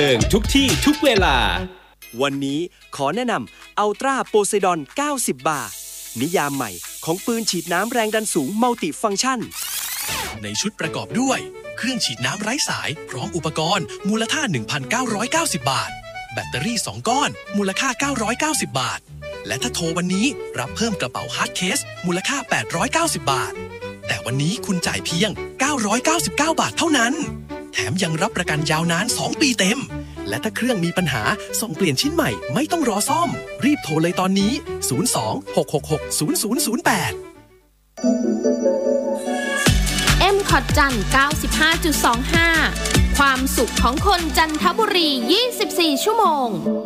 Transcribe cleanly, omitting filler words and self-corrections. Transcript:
ทุกที่ทุกเวลาวันนี้ขอแนะนำอัลตร้าโพไซดอน90 บาร์นิยามใหม่ของปืนฉีดน้ำแรงดันสูงมัลติฟังก์ชันในชุดประกอบด้วยเครื่องฉีดน้ำไร้สายพร้อมอุปกรณ์มูลค่า 1,990 บาทแบตเตอรี่2ก้อนมูลค่า990 บาทและถ้าโทรวันนี้รับเพิ่มกระเป๋าฮาร์ดเคสมูลค่า890 บาทแต่วันนี้คุณจ่ายเพียง999 บาทเท่านั้นแถมยังรับประกันยาวนาน2 ปีเต็มและถ้าเครื่องมีปัญหาส่งเปลี่ยนชิ้นใหม่ไม่ต้องรอซ่อมรีบโทรเลยตอนนี้02-666-0008 M-Cot จันทร์ 95.25 ความสุขของคนจันทบุรี 24 ชั่วโมง